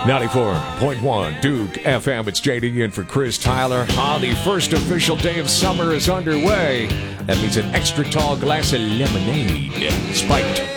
94.1 Duke FM. It's JD in for Chris Tyler. The first official day of summer is underway. That means an extra tall glass of lemonade, spiked